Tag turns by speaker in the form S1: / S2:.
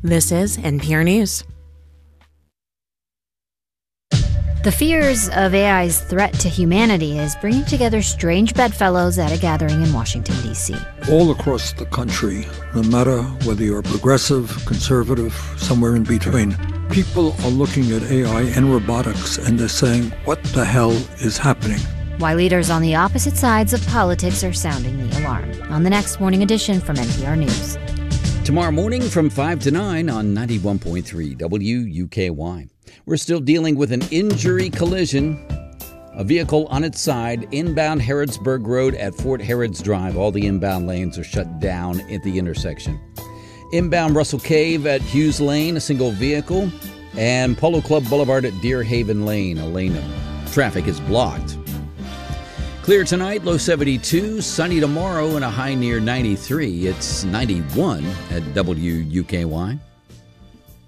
S1: This is NPR News.
S2: The fears of AI's threat to humanity is bringing together strange bedfellows at a gathering in Washington, D.C.
S3: All across the country, no matter whether you're progressive, conservative, somewhere in between, people are looking at AI and robotics and they're saying, what the hell is happening?
S2: Why leaders on the opposite sides of politics are sounding the alarm. On the next Morning Edition from NPR News.
S4: Tomorrow morning from 5 to 9 on 91.3 WUKY. We're still dealing with an injury collision. A vehicle on its side, inbound Harrodsburg Road at Fort Harrods Drive. All the inbound lanes are shut down at the intersection. Inbound Russell Cave at Hughes Lane, a single vehicle. And Polo Club Boulevard at Deer Haven Lane, a lane of traffic is blocked. Clear tonight, low 72, sunny tomorrow and a high near 93. It's 91 at WUKY.